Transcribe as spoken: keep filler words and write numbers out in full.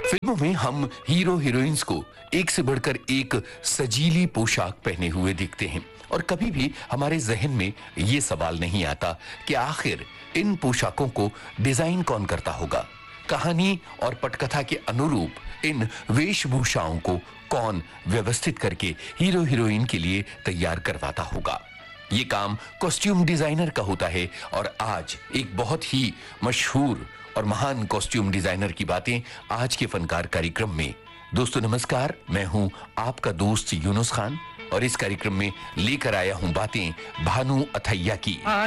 फिल्मों में हम हीरो हीरोइंस को एक से बढ़कर एक सजीली पोशाक पहने हुए दिखते हैं और कभी भी हमारे जहन में ये सवाल नहीं आता कि आखिर इन पोशाकों को डिजाइन कौन करता होगा। कहानी और पटकथा के अनुरूप इन वेशभूषाओं को कौन व्यवस्थित करके हीरो हीरोइन के लिए तैयार करवाता होगा। ये काम कॉस्ट्यूम डिजाइनर का होता है और आज एक बहुत ही मशहूर और महान कॉस्ट्यूम डिजाइनर की बातें आज के फनकार कार्यक्रम में। दोस्तों नमस्कार, मैं हूं आपका दोस्त यूनुस खान और इस कार्यक्रम में लेकर आया हूं बातें भानु अथैया की।